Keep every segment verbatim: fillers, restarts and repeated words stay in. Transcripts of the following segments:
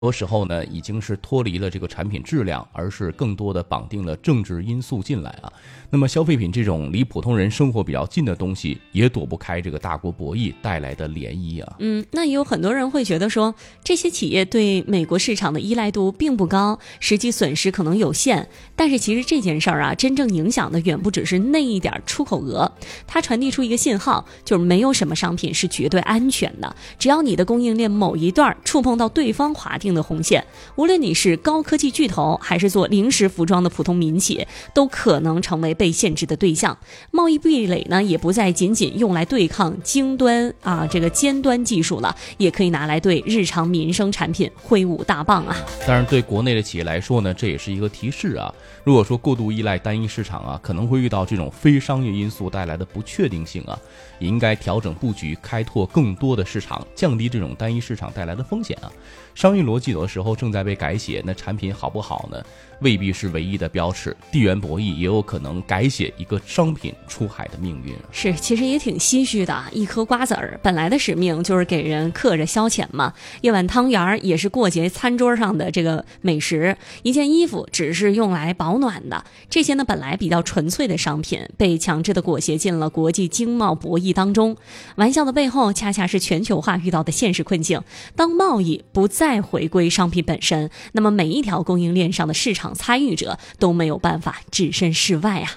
多时候呢，已经是脱离了这个产品质量，而是更多的绑定了政治因素进来啊。那么消费品这种离普通人生活比较近的东西，也躲不开这个大国博弈带来的涟漪啊。 嗯，那也有很多人会觉得说，这些企业对美国市场的依赖度并不高，实际损失可能有限。但是其实这件事儿啊，真正影响的远不只是那一点出口额，它传递出一个信号，就是没有什么商品是绝对安全的。只要你的供应链某一段触碰到对方划定的红线，无论你是高科技巨头还是做零食服装的普通民企，都可能成为被限制的对象。贸易壁垒呢，也不再仅仅用来对抗精端啊这个尖端技术了，也可以拿来对日常民生产品挥舞大棒啊。 当然，对国内的企业来说呢，这也是一个提示啊。如果说过度依赖单一市场啊，可能会遇到这种非商业因素带来的不确定性啊，也应该调整布局，开拓更多的市场，降低这种单一市场带来的风险啊。商业逻辑有的时候正在被改写，那产品好不好呢，未必是唯一的标尺。地缘博弈也有可能改写一个商品出海的命运。 是，其实也挺唏嘘的，一颗瓜子儿本来的使命就是给人嗑着消遣嘛，一碗汤圆也是过节餐桌上的这个美食，一件衣服只是用来保暖的。这些呢本来比较纯粹的商品，被强制的裹挟进了国际经贸博弈当中。玩笑的背后恰恰是全球化遇到的现实困境。当贸易不再回归商品本身，那么每一条供应链上的市场参与者都没有办法置身事外啊。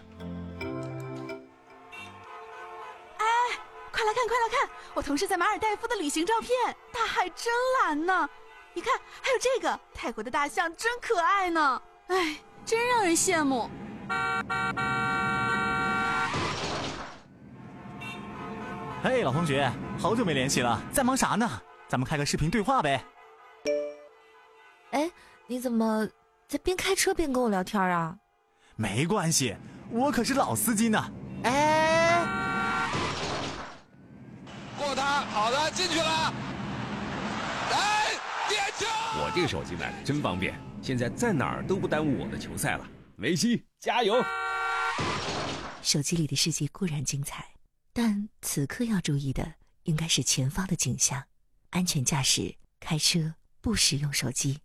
哎，快来看快来看，我同事在马尔代夫的旅行照片，大海真蓝呢。你看还有这个泰国的大象真可爱呢，哎，真让人羡慕。 嘿，老同学，好久没联系了，在忙啥呢？咱们开个视频对话呗。 哎，你怎么在边开车边跟我聊天啊？ 没关系，我可是老司机呢。 哎， 过他，好的，进去了。来，点球！ 我这个手机买的真方便，现在在哪儿都不耽误我的球赛了。梅西，加油！ 手机里的世界固然精彩，但此刻要注意的应该是前方的景象，安全驾驶，开车不使用手机。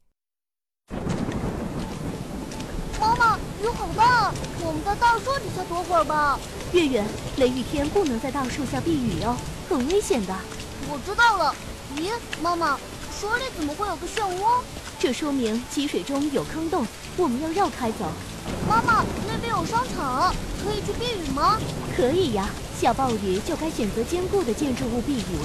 妈妈，雨好大，我们在大树底下躲会儿吧。 月月，雷雨天不能在大树下避雨哦，很危险的。 我知道了。咦，妈妈，水里怎么会有个漩涡？ 这说明积水中有坑洞，我们要绕开走。 妈妈，那边有商场，可以去避雨吗？ 可以呀，下暴雨就该选择坚固的建筑物避雨。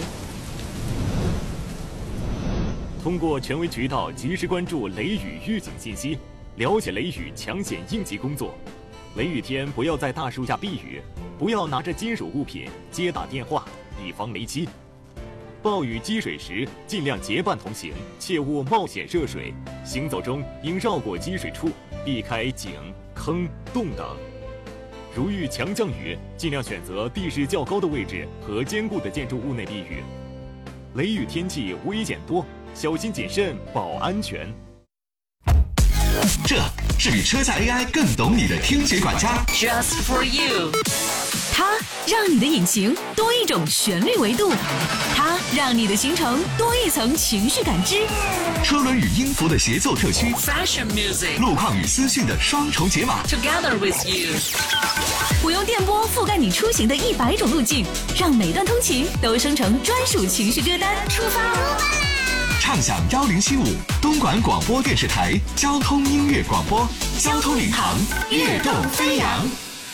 通过权威渠道及时关注雷雨预警信息，了解雷雨抢险应急工作。雷雨天不要在大树下避雨，不要拿着金属物品接打电话，以防雷击。暴雨积水时，尽量结伴同行，切勿冒险涉水。行走中应绕过积水处，避开井、坑、洞等。如遇强降雨，尽量选择地势较高的位置和坚固的建筑物内避雨。雷雨天气危险多，小心谨慎保安全。 这是比车载 A I 更懂你的听觉管家 Just for you， 它让你的引擎多一种旋律维度，它让你的行程多一层情绪感知。 车轮与音符的协奏特区 Fashion Music， 路况与思绪的双重解码 Together with you， 我用电波覆盖你出行的一百种路径，让每段通勤都生成专属情绪歌单。出发啦！ 畅享幺零七五东莞广播电视台交通音乐广播，交通领航，跃动飞扬。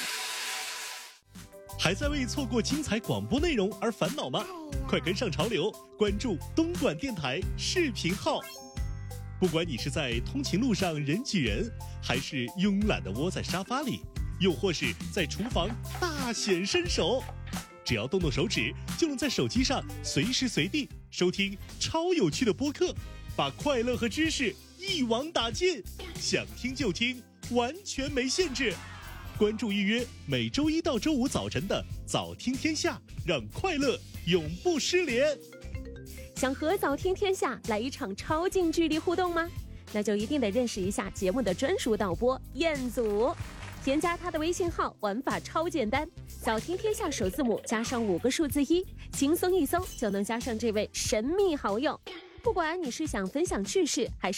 还在为错过精彩广播内容而烦恼吗？快跟上潮流，关注东莞电台视频号。不管你是在通勤路上人挤人，还是慵懒地窝在沙发里，又或是在厨房大显身手，只要动动手指，就能在手机上随时随地收听超有趣的播客，把快乐和知识一网打尽，想听就听，完全没限制。关注预约每周一到周五早晨的早听天下，让快乐永不失联。 想和早听天下来一场超近距离互动吗？那就一定得认识一下节目的专属导播彦祖，添加他的微信号，玩法超简单，早听天下首字母加上五个数字一，轻松一搜就能加上这位神秘好友。 不管你是想分享趣事，还是